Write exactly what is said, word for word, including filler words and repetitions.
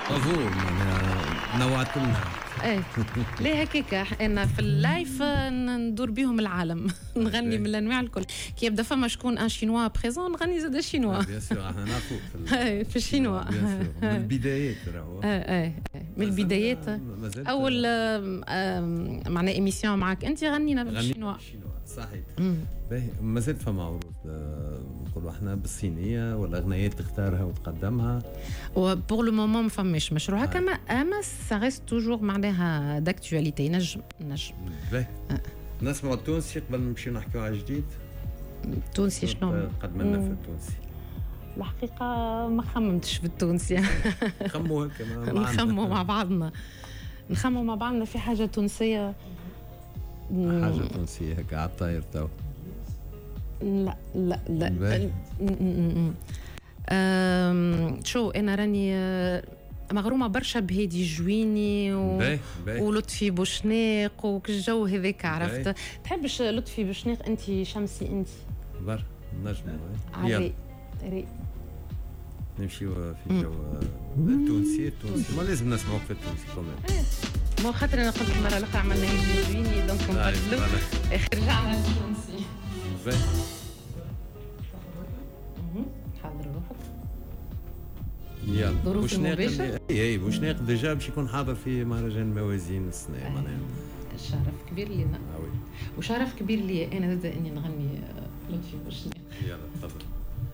افو معناها نوعت لنا. ايه ليه هكاك انا في اللايف ندور بيهم العالم نغني من الانواع الكل كي يبدا فما شكون ان شينوا بريزون نغني زاد الشينوا بيان سور احنا نعرفوا في, في الشينوا من البدايات راهو ايه من البدايات اول معنا ايميسيون معك انت غنينا بالشينوا صحيح. باهي مازال فما عروض نقولوا احنا بالصينيه والاغنيات تختارها وتقدمها وبور لو مومون ما فماش مشروع هكا اما سا ريست توجور معناها داكتواليتي نجم نجم. باهي نسمعوا التونسي قبل ما نمشيو نحكيو على جديد. التونسي شنو قدم لنا في التونسي؟ الحقيقه ما خممتش في التونسي. نخموا هكا نخموا مع بعضنا نخموا مع بعضنا في حاجه تونسيه حاجه تونسيه هكا على الطاير تو. لا لا لا أم شو انا راني مغرومه برشا بهادي الجويني و... باي باي. ولطفي بوشناق والجو هذاك عرفت. تحبش لطفي بوشناق انت شمسي انت بر نجموا يلا ري نمشيو في الجو التونسي التونسي ما لازم نسمعوك في التونسي كمان. مو خاطر انا قلت المره الاخرى عملنا هادي الجويني دونك نبدلو اخر رجعنا للتونسي. باي حاضر روحك يلا بوشناق اي بوشناق ديجا باش يكون حاضر في مهرجان موازين السنه معناها شرف كبير لينا. اه وي وشرف كبير لي انا زاد اني نغني لطفي بوشناق. يلا تفضل.